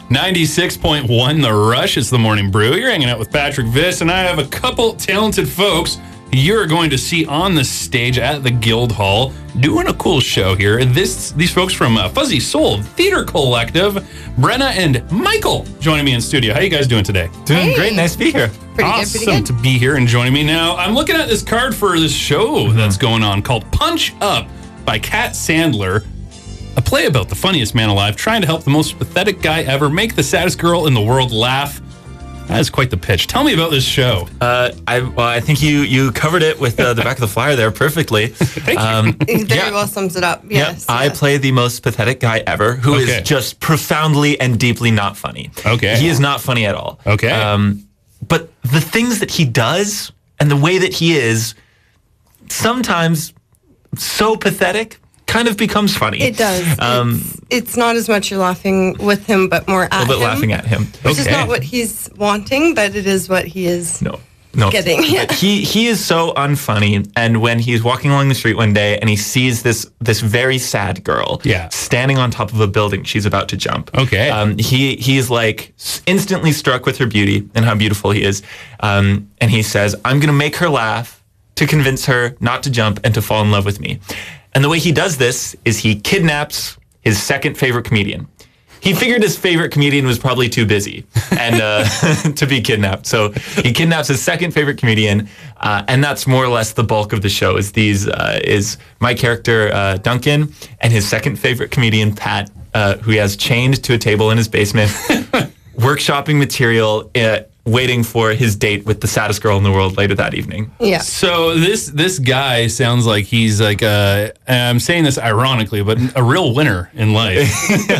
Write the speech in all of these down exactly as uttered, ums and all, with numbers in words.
ninety-six point one The Rush. It's the Morning Brew. You're hanging out with Patrick Viss, and I have a couple talented folks you're going to see on the stage at the Guildhall doing a cool show here. This These folks from uh, Fuzzy Soul Theater Collective, Brenna and Michael, joining me in studio. How you guys doing today? Doing Hey. great. Nice to be here. Pretty awesome good, pretty good. to be here and joining me. Now, I'm looking at this card for this show Mm-hmm. that's going on called Punch Up by Kat Sandler. A play about the funniest man alive trying to help the most pathetic guy ever make the saddest girl in the world laugh. That is quite the pitch. Tell me about this show. Uh, I well, I think you you covered it with uh, the back of the flyer there perfectly. Thank you. Um, It very yeah. well sums it up. Yeah, Yes. I yes. play the most pathetic guy ever, who is Okay. just profoundly and deeply not funny. Okay. He is not funny at all. Okay. Um, but the things that he does and the way that he is, sometimes so pathetic, kind of becomes funny. It does. Um, it's, it's not as much you're laughing with him, but more at a little bit him. laughing at him. Which is Okay. not what he's wanting, but it is what he is. No. No. Getting, yeah. But he he is so unfunny, and when he's walking along the street one day and he sees this this very sad girl Yeah. standing on top of a building she's about to jump. Okay. Um, he he's like s- instantly struck with her beauty and how beautiful he is. Um, and he says, "I'm going to make her laugh to convince her not to jump and to fall in love with me." And the way he does this is he kidnaps his second favorite comedian. He figured his favorite comedian was probably too busy and uh, to be kidnapped. So he kidnaps his second favorite comedian, uh, and that's more or less the bulk of the show. Is these uh, is my character uh, Duncan and his second favorite comedian Pat, uh, who he has chained to a table in his basement, workshopping material, uh, waiting for his date with the saddest girl in the world later that evening. Yeah. So this this guy sounds like he's like a, I'm saying this ironically, but a real winner in life.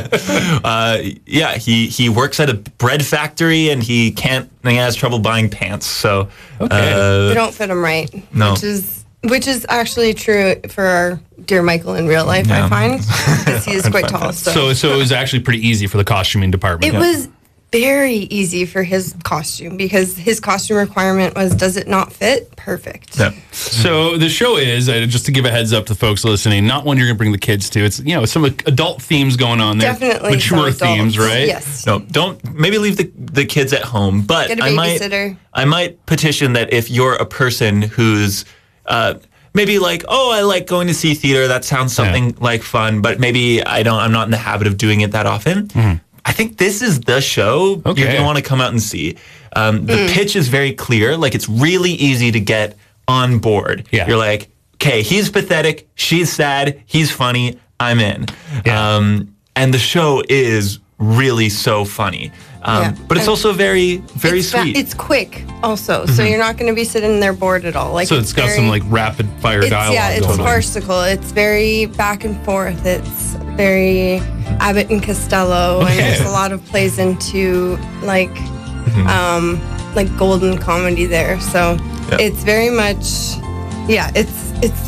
Uh, yeah, he he works at a bread factory and he can't. He has trouble buying pants. So Okay. uh, They don't fit him right. No. Which is which is actually true for our dear Michael in real life, Yeah. I find. Because he is quite tall. So, So so it was actually pretty easy for the costuming department. it was very easy for his costume because his costume requirement was, does it not fit? Perfect. yeah. So the show is, uh, just to give a heads up to folks listening, not one you're going to bring the kids to. It's, you know, some adult themes going on there. Definitely Mature some adults. themes, right? Yes. No, don't maybe leave the, the kids at home. But Get a I might babysitter. I might petition that if you're a person who's uh, maybe like, oh, I like going to see theater. That sounds something like fun, but maybe I don't. I'm not in the habit of doing it that often. I think this is the show Okay. you're gonna want to come out and see. Um, the pitch is very clear. Like it's really easy to get on board. Yeah. You're like, okay, he's pathetic, she's sad, he's funny, I'm in. Yeah. Um, and the show is really so funny. Um, Yeah. But it's And also very, very it's fa- sweet. It's quick also, so you're not going to be sitting there bored at all. Like So it's got very- some like rapid fire it's, dialogue. yeah, it's going on. farcical. It's very back and forth. It's very Abbott and Costello, and Okay. there's a lot of plays into like Mm-hmm. um, like golden comedy there. So Yeah. it's very much, yeah, it's it's